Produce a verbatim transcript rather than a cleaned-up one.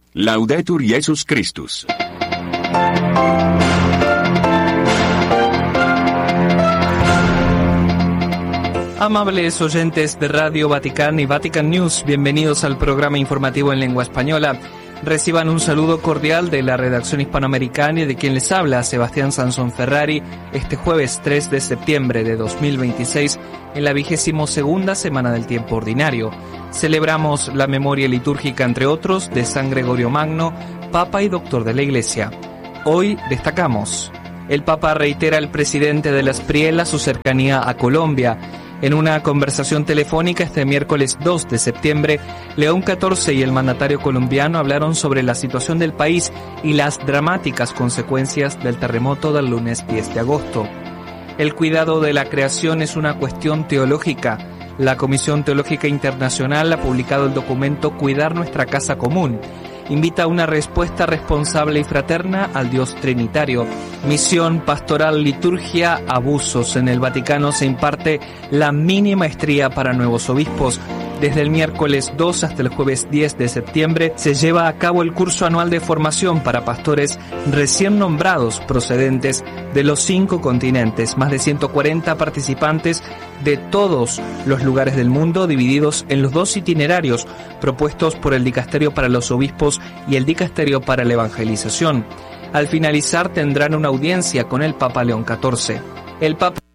Laudetur Jesus Christus. Amables oyentes de Radio Vaticán y Vatican News, bienvenidos al programa informativo en lengua española. Reciban un saludo cordial de la redacción hispanoamericana y de quien les habla, Sebastián Sansón Ferrari, este jueves tres de septiembre de dos mil veintiséis, en la vigésimo segunda semana del tiempo ordinario. Celebramos la memoria litúrgica, entre otros, de San Gregorio Magno, Papa y Doctor de la Iglesia. Hoy destacamos: el Papa reitera al presidente de la Espriella su cercanía a Colombia. En una conversación telefónica este miércoles dos de septiembre, León catorce y el mandatario colombiano hablaron sobre la situación del país y las dramáticas consecuencias del terremoto del lunes diez de agosto. El cuidado de la creación es una cuestión teológica. La Comisión Teológica Internacional ha publicado el documento Cuidar nuestra casa común. Invita a una respuesta responsable y fraterna al Dios Trinitario. Misión, pastoral, liturgia, abusos. En el Vaticano se imparte la mini maestría para nuevos obispos. Desde el miércoles dos hasta el jueves diez de septiembre se lleva a cabo el curso anual de formación para pastores recién nombrados procedentes de los cinco continentes. Más de ciento cuarenta participantes de todos los lugares del mundo, divididos en los dos itinerarios propuestos por el Dicasterio para los Obispos y el Dicasterio para la Evangelización. Al finalizar tendrán una audiencia con el Papa León catorce. El Papa